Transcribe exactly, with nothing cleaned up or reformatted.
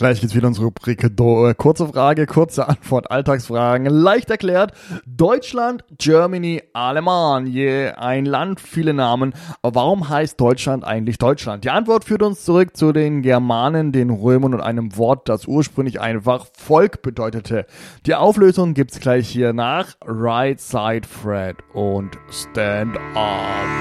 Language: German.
Gleich geht's wieder unsere Rubrik Do- äh, kurze Frage, kurze Antwort, Alltagsfragen, leicht erklärt. Deutschland, Germany, Allemagne, ein Land, viele Namen. Aber warum heißt Deutschland eigentlich Deutschland? Die Antwort führt uns zurück zu den Germanen, den Römern und einem Wort, das ursprünglich einfach Volk bedeutete. Die Auflösung gibt's gleich hier nach Right Side Fred und Stand Up.